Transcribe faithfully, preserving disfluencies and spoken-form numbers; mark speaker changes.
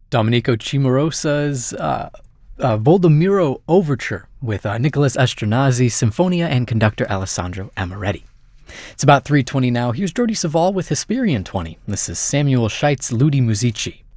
Speaker 1: Domenico Cimarosa's uh, uh, Voldomiro Overture with uh, Nicholas Estranazzi, Sinfonia, and conductor Alessandro Amoretti. It's about three twenty now. Here's Jordi Savall with Hesperian twenty. This is Samuel Scheit's Ludi Musici.